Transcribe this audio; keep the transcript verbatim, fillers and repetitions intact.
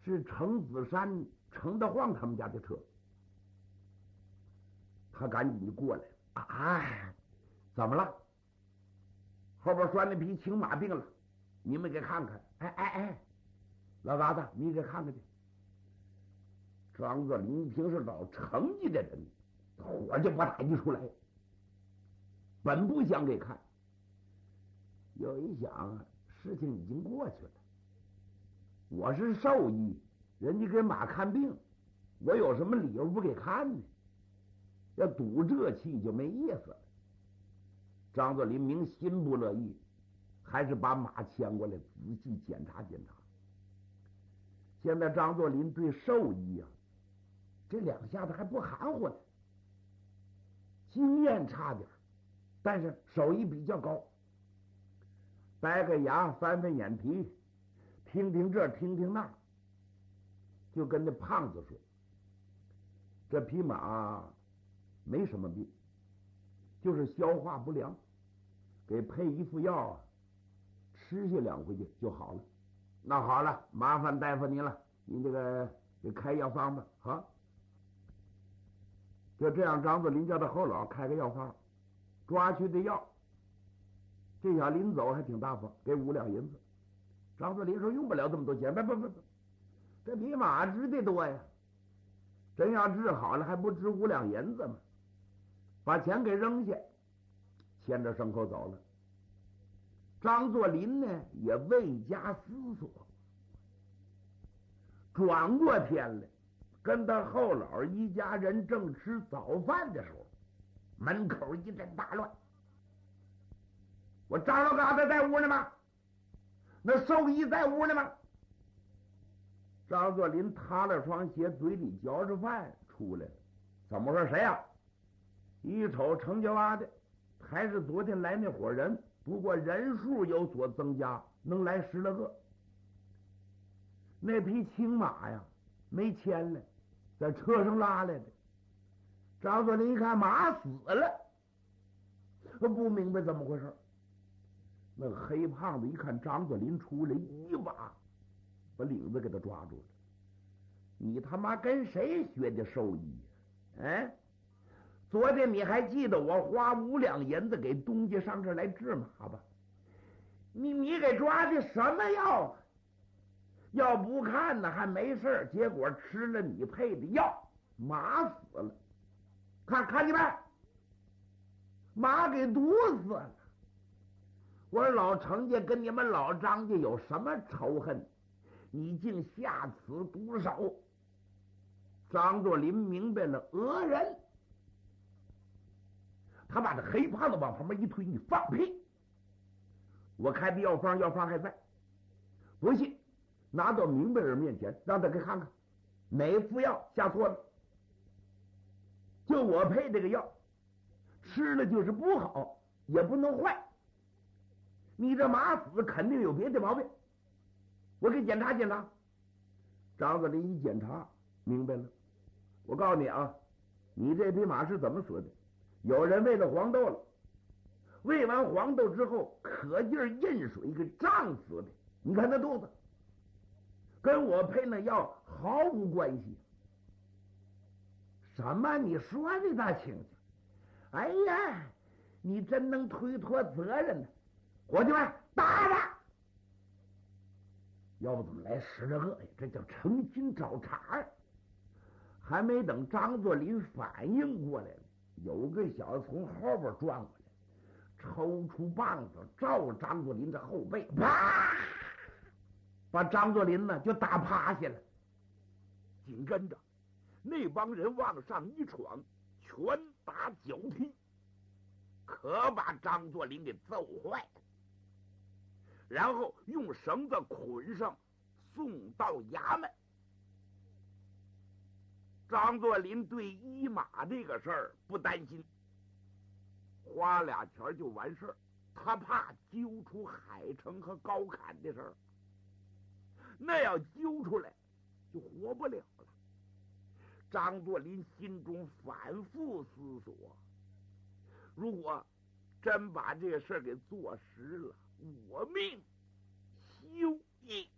是程子山、程德晃他们家的车。他赶紧就过来了。哎，怎么了？后边拴那匹青马病了，你们给看看。哎哎哎，老嘎子，你给看看去。张作霖平是老成绩的人，火就不打一出来，本不想给看。有一想，事情已经过去了。我是兽医，人家给马看病，我有什么理由不给看呢？要赌这气就没意思了。张作霖明心不乐意，还是把马牵过来仔细检查检查。现在张作霖对兽医啊，这两下子还不含糊呢，经验差点，但是手艺比较高。掰个牙，翻翻眼皮，听听这听听那，就跟那胖子说，这匹马没什么病，就是消化不良，给配一副药啊，吃下两回去就好了。那好了，麻烦大夫您了，您这个给开药方吧。好，就这样，张作霖叫他后老开个药方，抓去的药。这小临走还挺大方，给五两银子。张作霖说用不了这么多钱，不不不不，这匹马值得多呀，真要治好了还不值五两银子吗？把钱给扔下，牵着牲口走了。张作霖呢也未加思索，转过天来，跟他后老一家人正吃早饭的时候，门口一阵大乱。我张老嘎子在屋呢吗？那兽医在屋呢吗？张作霖踏了双鞋，嘴里嚼着饭出来了。怎么说？谁呀、啊？一瞅程家洼的，还是昨天来那伙人，不过人数有所增加，能来十来个。那匹青马呀，没牵来，在车上拉来的。张作霖一看马死了，不明白怎么回事。那黑胖子一看张作霖出来，一把把领子给他抓住了。你他妈跟谁学的兽医呀、啊？哎，昨天你还记得我花五两银子给东家上这儿来治马吧？你你给抓的什么药啊？要不看呢还没事，结果吃了你配的药，马死了。看看见没？马给毒死了。我说老程家跟你们老张家有什么仇恨？你竟下此毒手！张作霖明白了讹人，他把这黑胖子往旁边一推，你放屁！我开的药方，药方还在，不信拿到明白人面前，让他给看看哪副药下错了。就我配这个药，吃了就是不好，也不能坏。你这马死肯定有别的毛病，我给检查检查。张作霖一检查明白了，我告诉你啊，你这匹马是怎么死的？有人喂了黄豆了，喂完黄豆之后可劲儿饮水给胀死的。你看那肚子，跟我配那药毫无关系。什么？你说的那情形？哎呀，你真能推脱责任呢！伙计们，打他！要不怎么来十来个呀？这叫诚心找茬。还没等张作霖反应过来呢，有个小子从后边转过来，抽出棒子照张作霖这后背，啪，把张作霖呢就打趴下了。紧跟着那帮人往上一闯，拳打脚踢，可把张作霖给揍坏了。然后用绳子捆上，送到衙门。张作霖对医马这个事儿不担心，花俩钱就完事儿，他怕揪出海城和高侃的事儿，那要揪出来就活不了了。张作霖心中反复思索，如果真把这事儿给做实了，我命休矣。